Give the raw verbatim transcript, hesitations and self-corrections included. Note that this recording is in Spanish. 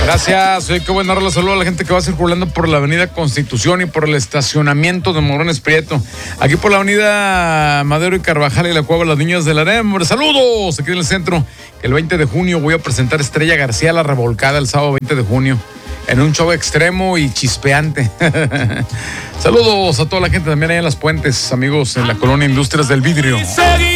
Gracias. Oye, qué buena rola. Saludo a la gente que va circulando por la avenida Constitución y por el estacionamiento de Morones Prieto. Aquí por la avenida Madero y Carvajal y la Cueva Las Niñas del Arem. Saludos aquí en el centro. El veinte de junio voy a presentar Estrella García La Revolcada el sábado veinte de junio. En un show extremo y chispeante. Saludos a toda la gente también ahí en Las Puentes, amigos, en la colonia Industrias del Vidrio.